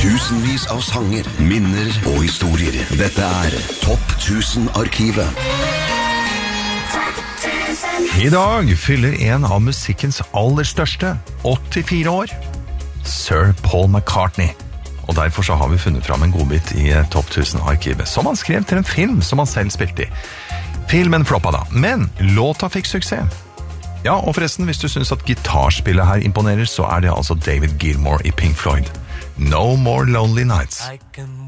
Tusenvis av sanger, minner og historier. Dette Topp 1000-arkivet. I dag fyller en av musikkens aller største 84 år. Sir Paul McCartney. Og derfor så har vi funnet fram en godbit i Topp 1000-arkivet, som han skrev til en film som han selv spilte i. Filmen floppa da, men låta fikk suksess. Ja, og forresten, hvis du synes at gitarspillet her imponerer, så det altså David Gilmour i Pink Floyd. No More Lonely Nights.